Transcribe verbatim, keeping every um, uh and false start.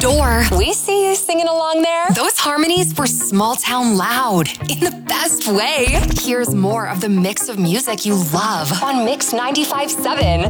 Sure, we see you singing along there. Those harmonies were small town loud in the best way. Here's more of the mix of music you love on Mix ninety-five point seven.